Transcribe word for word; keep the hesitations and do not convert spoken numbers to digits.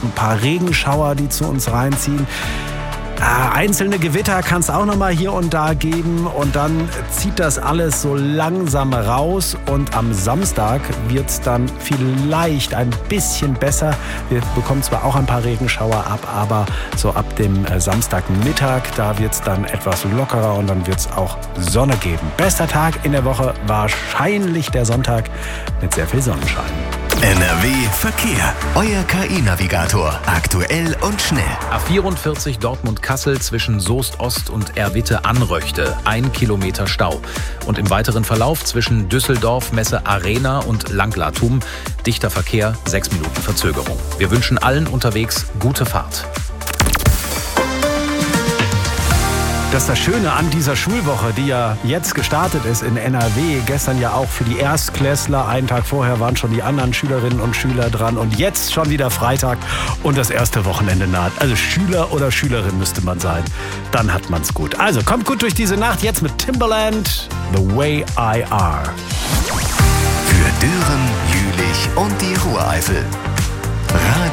ein paar Regenschauer, die zu uns reinziehen. Äh, einzelne Gewitter kann es auch noch mal hier und da geben und dann zieht das alles so langsam raus und am Samstag wird es dann vielleicht ein bisschen besser. Wir bekommen zwar auch ein paar Regenschauer ab, aber so ab dem äh, Samstagmittag, da wird es dann etwas lockerer und dann wird es auch Sonne geben. Bester Tag in der Woche wahrscheinlich der Sonntag mit sehr viel Sonnenschein. N R W Verkehr. Euer K I-Navigator. Aktuell und schnell. A vierundvierzig Dortmund-Kassel zwischen Soest Ost und Erwitte-Anröchte. Ein Kilometer Stau. Und im weiteren Verlauf zwischen Düsseldorf, Messe Arena und Langlatum dichter Verkehr, sechs Minuten Verzögerung. Wir wünschen allen unterwegs gute Fahrt. Das ist das Schöne an dieser Schulwoche, die ja jetzt gestartet ist in N R W. Gestern ja auch für die Erstklässler. Einen Tag vorher waren schon die anderen Schülerinnen und Schüler dran. Und jetzt schon wieder Freitag und das erste Wochenende naht. Also Schüler oder Schülerin müsste man sein. Dann hat man's gut. Also kommt gut durch diese Nacht. Jetzt mit Timbaland, The Way I Are. Für Düren, Jülich und die Ruhreifel. Radio